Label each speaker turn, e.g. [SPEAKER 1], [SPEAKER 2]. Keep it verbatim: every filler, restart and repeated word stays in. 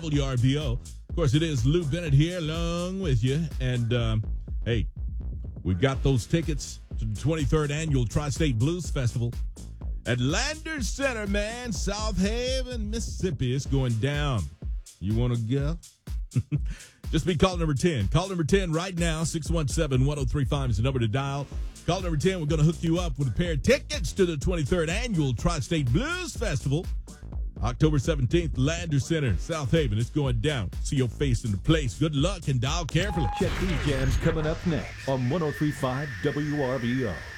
[SPEAKER 1] W R B O. Of course, it is Lou Bennett here along with you. And, um, hey, we've got those tickets to the twenty-third Annual Tri-State Blues Festival at Landers Center, man, South Haven, Mississippi. It's going down. You want to go? Just be call number ten. Call number ten right now. six one seven, one oh three five is the number to dial. Call number ten. We're going to hook you up with a pair of tickets to the twenty-third Annual Tri-State Blues Festival. October seventeenth, Landers Center, South Haven. It's going down. See your face in the place. Good luck and dial carefully.
[SPEAKER 2] Check these jams coming up next on one oh three point five W R B O.